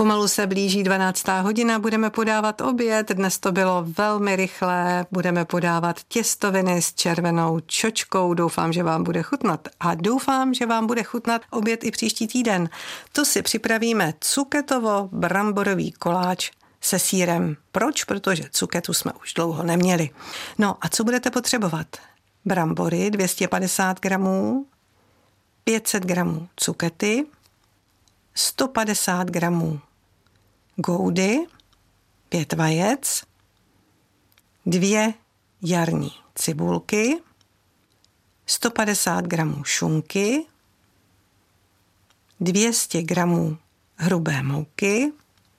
Pomalu se blíží 12. hodina, budeme podávat oběd, dnes to bylo velmi rychlé, budeme podávat těstoviny s červenou čočkou, doufám, že vám bude chutnat a doufám, že vám bude chutnat oběd i příští týden. Tu si připravíme cuketovo-bramborový koláč se sýrem. Proč? Protože cuketu jsme už dlouho neměli. No a co budete potřebovat? Brambory 250 gramů, 500 gramů cukety, 150 gramů goudy, 5 vajec, 2 jarní cibulky, 150 gramů šunky, 200 gramů hrubé mouky,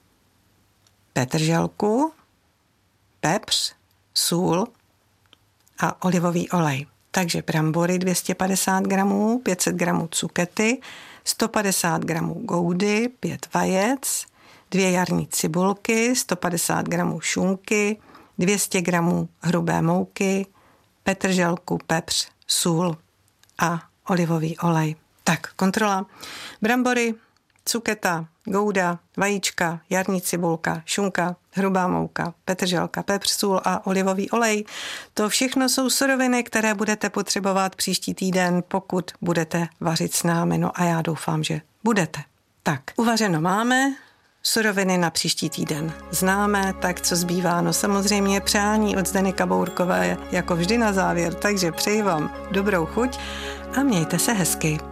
petrželku, pepř, sůl a olivový olej. Takže brambory 250 gramů, 500 gramů cukety, 150 gramů goudy, 5 vajec, 2 jarní cibulky, 150 gramů šunky, 200 gramů hrubé mouky, petrželku, pepř, sůl a olivový olej. Tak, kontrola. Brambory, cuketa, gouda, vajíčka, jarní cibulka, šunka, hrubá mouka, petrželka, pepř, sůl a olivový olej. To všechno jsou suroviny, které budete potřebovat příští týden, pokud budete vařit s námi. No a já doufám, že budete. Tak, uvařeno máme, suroviny na příští týden známe, tak co zbývá? No samozřejmě přání od Zdeny Kabourkové jako vždy na závěr, takže přeji vám dobrou chuť a mějte se hezky.